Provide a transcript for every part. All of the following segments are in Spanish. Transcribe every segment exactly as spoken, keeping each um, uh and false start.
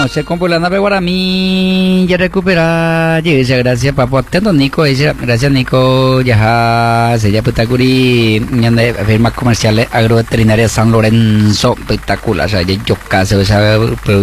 noches, Compuelana Peguaramí, ya recupera, muchas gracias, papo, atento, Nico, ella, gracias, Nico, ya, se ya Petacuri, ya de firmas comerciales agroveterinaria San Lorenzo, espectacular, o sea, yo casi, o sea, pero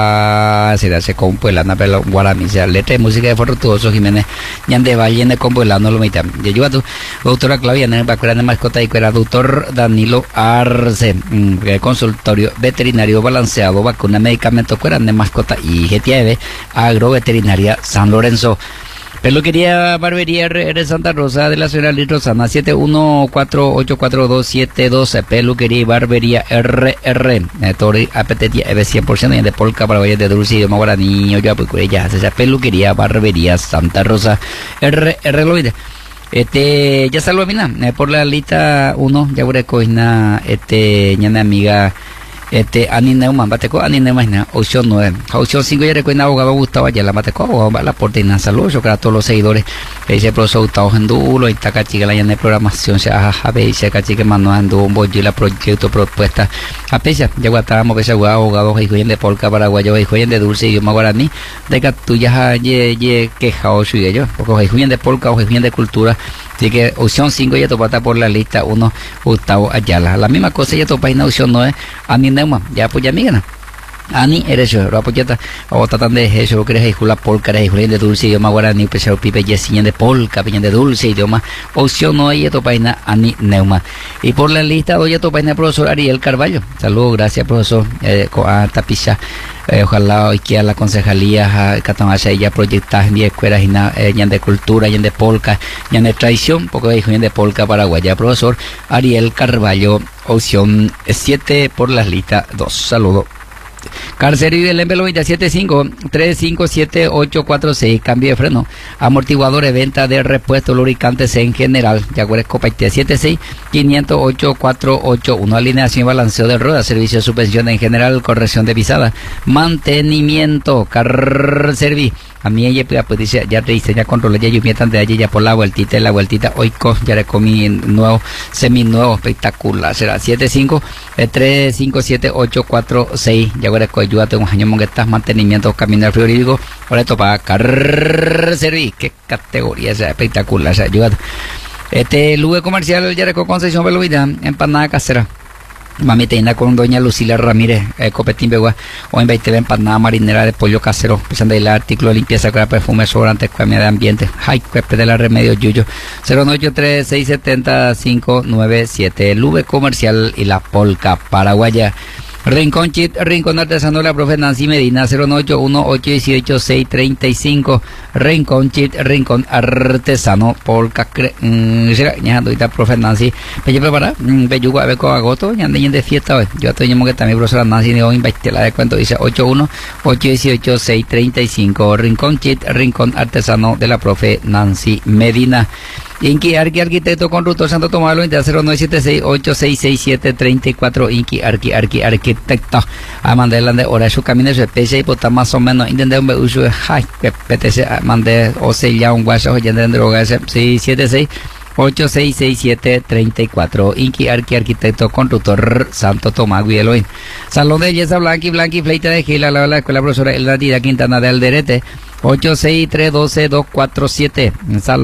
ya, se hace Compuelana Peguaramí, o sea, letra de música de Fortuoso Jiménez, ya de Valle, de Compuelano, lo mitad, ya yo a tu, doctora Claudia, en el Bacurán de Mascota, y que era doctor Danilo Arce, consultorio veterinario balanceado, vacuna, medicamentos, cueran de mascota y G T V, agroveterinaria San Lorenzo. Peluquería Barbería R R Santa Rosa de la señora Liz Rosana, siete uno cuatro ocho cuatro dos siete doce, Peluquería y Barbería R R, Tori Apetetia E B cien por ciento, y de Polka, Paraguay, de Dulce, idioma guaraní, ya pues ya esa Peluquería Barbería Santa Rosa R R, lo viste. Este, ya salvo mina, eh, por la lista uno, ya voy a coger este, ya mi amiga, este, Ani Neumann, bateco, Ani Neumann, opción nueve, opción cinco, ya recuerda abogado Gustavo Ayala, bateco, abogado, la portina, saludos, yo creo a todos los seguidores, ese profesor Gustavo Gendulo, y está cachiga la llana de programación, se ha jabe, y se cachiga mano ando un bollo y la proyecto propuesta, a pesar, ya guatábamos, pese a abogado, y joyen de Polka, Paraguayo, y joyen de Dulce, idioma guaraní, de que tú ya, ye, ye, quejado, soy ellos, porque joyen de Polka, o joyen de cultura. Así que opción cinco ya topata por la lista uno, Gustavo Ayala. La misma cosa ya topa en la opción nueve, Ani Neumann. Ya pues ya migana. Ani eres yo, lo apoyata, o tratan de eso, lo que eres la polka, eres de dulce idioma guaraní, pesado pipe, yesiñen de polka, piñen de dulce idioma, opción no hay topaina, Ani Neumann. Y por la lista hoy topaina el profesor Ariel Carballo. Saludos, gracias profesor, eh, a Tapicha. Eh, ojalá hoy que a la concejalía Catamasha ya proyectas en escuelas eh, de cultura, y de polka, y de tradición, porque hay de polka paraguaya. Profesor Ariel Carballo, opción siete por las listas dos. Saludos. Carcerio y del Embelo veintisiete cinco, tres cinco siete ocho cuatro seis, cambio de freno, amortiguadores, venta de repuestos, lubricantes en general, Jaguares Copa siete seis cinco cero ocho cuatro ocho uno, alineación y balanceo de ruedas, servicio de suspensión en general, corrección de pisada, mantenimiento, Carcervi. A mí ella pues dice, ya te dice, ya controlé, ya yo mientras de allí ya por la vueltita, la vueltita, hoy ya le comí nuevo, semi nuevo, espectacular, será siete cinco tres cinco siete ocho cuatro seis, ya voy a ayúdate un año que estás mantenimiento, caminar frigorífico, ahora esto para Carcervi, qué categoría, sea espectacular, sea ayúdate. Este, Lube Comercial, ya con Concesión Velovida, empanada casera. Mami teina con doña Lucila Ramírez, eh, Copetín Begua, o en veinte empanada marinera de pollo casero, empezando el artículo de limpieza con perfume sobrante, con medio ambiente, ay, cuepe de la remedio yuyo, cero nueve ocho tres seis siete cero cinco nueve siete, Lube Comercial y la Polka Paraguaya. Rincón Chit, Rincón Artesano de la profe Nancy Medina, cero nueve ocho uno ocho uno seis tres cinco, Rincón Chit, Rincón Artesano, Polka, será, ya ando ahorita profe Nancy, me llevo para, me llevo a ver con agosto, ya ando de fiesta hoy, yo estoy llamando que también profesora Nancy de hoy, la de cuento, dice ocho uno ocho uno ocho seis tres cinco, Rincón Chit, Rincón Artesano de la profe Nancy Medina. Inki Arqui Arquitecto Constructor Santo Tomás cero nueve siete seis ocho seis seis siete tres cuatro, Inki Arqui Arqui Arquitecto a mandar de hora su camino su especie y pues más o menos intenté un uso de ay que ptc mandé o se ya un guacho ya de droga seis siete seis ocho seis seis siete tres cuatro, Inki Arqui Arquitecto Constructor Santo Tomás Guieloín. Salón de Belleza Blanqui Blanqui Fleita de Gila, la la escuela profesora Elda Quintana de Alderete, ocho seis tres uno dos dos cuatro siete. Salón